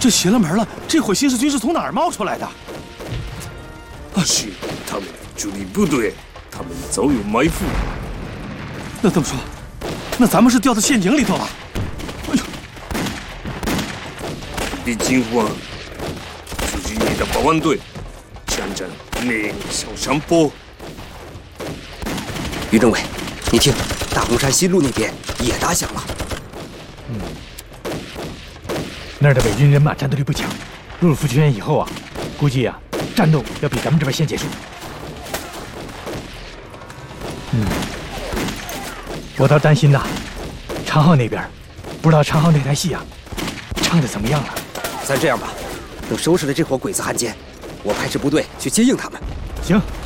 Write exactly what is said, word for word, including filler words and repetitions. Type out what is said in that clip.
这邪了门了！这伙新四军是从哪儿冒出来的？ 是他们主力部队，他们早有埋伏。 那这么说，那咱们是掉到陷阱里头了。哎呦！ 别惊慌，出去你的保安队，强占内小山坡。 于政委，你听，大红山西路那边也打响了。 嗯。 那儿的伪军人马战斗力不强，入了福泉以后啊，估计啊，战斗要比咱们这边先结束。嗯，我倒担心呐，长浩那边，不知道长浩那台戏啊，唱的怎么样了？ 咱这样吧，等收拾了这伙鬼子汉奸，我派支部队去接应他们。 行，